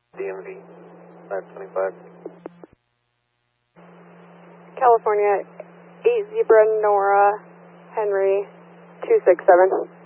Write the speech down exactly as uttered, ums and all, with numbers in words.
D M V, five twenty-five. California, eight Zebra Nora, Henry, two six seven.